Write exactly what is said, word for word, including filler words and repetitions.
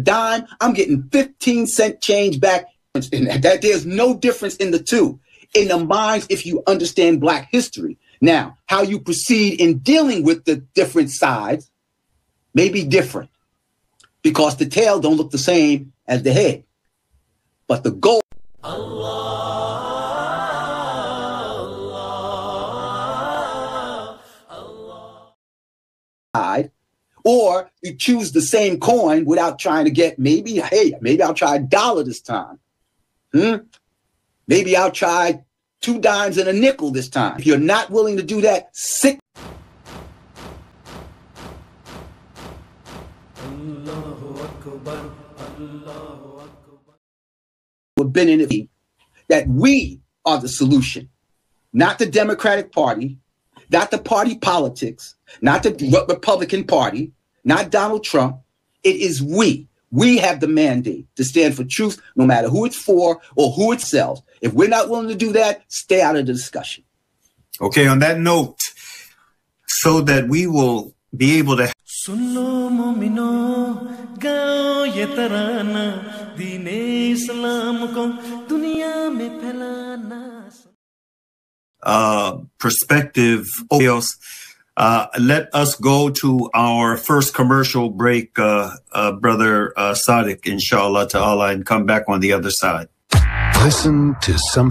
dime, I'm getting fifteen cent change back. And that there's no difference in the two. In the minds, if you understand Black history. Now, how you proceed in dealing with the different sides may be different because the tail don't look the same as the head. But the goal. Allah, Allah, Allah. Or you choose the same coin without trying to get maybe, hey, maybe I'll try a dollar this time. Hmm? Maybe I'll try two dimes and a nickel this time. If you're not willing to do that, sick. We've been in it that we are the solution, not the Democratic Party, not the party politics, not the Republican Party, not Donald Trump. It is we. We have the mandate to stand for truth, no matter who it's for or who it sells. If we're not willing to do that, stay out of the discussion. Okay, on that note, so that we will be able to. Uh, perspective. Uh, let us go to our first commercial break, uh, uh, Brother uh, Sadiq, inshallah ta'ala, and come back on the other side. Listen to something.